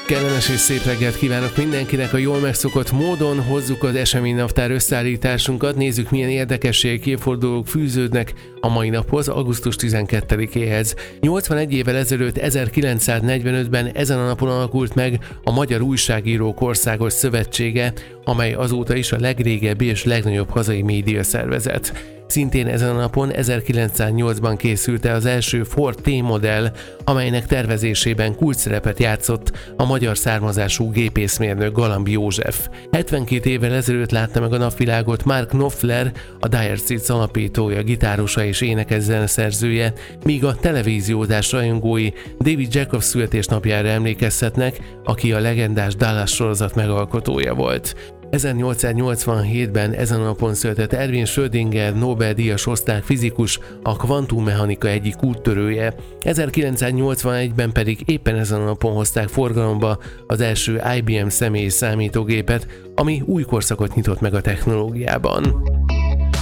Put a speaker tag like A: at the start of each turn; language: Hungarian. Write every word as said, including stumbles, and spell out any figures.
A: Kellemes és szép reggelt kívánok mindenkinek, a jól megszokott módon hozzuk az eseménynaptár összeállításunkat, nézzük milyen érdekességek, évfordulók fűződnek a mai naphoz, augusztus tizenkettedikéhez. nyolcvanegy évvel ezelőtt ezerkilencszáznegyvenötben ezen a napon alakult meg a Magyar Újságírók Országos Szövetsége, amely azóta is a legrégebbi és legnagyobb hazai médiaszervezet. Szintén ezen a napon ezerkilencszáznyolcban készült el az első Ford T-modell, amelynek tervezésében kulcsszerepet játszott a magyar származású gépészmérnök Galambi József. hetvenkét évvel ezelőtt látta meg a napvilágot Mark Knopfler, a Dire Straits alapítója, gitárosa és énekes zeneszerzője, míg a televíziózás rajongói David Jacobs születésnapjára emlékezhetnek, aki a legendás Dallas sorozat megalkotója volt. ezernyolcszáznyolcvanhétben ezen a napon született Erwin Schrödinger, Nobel-díjas osztrák fizikus, a kvantummechanika egyik úttörője, ezerkilencszáznyolcvanegyben pedig éppen ezen a napon hozták forgalomba az első I B M személyi számítógépet, ami új korszakot nyitott meg a technológiában.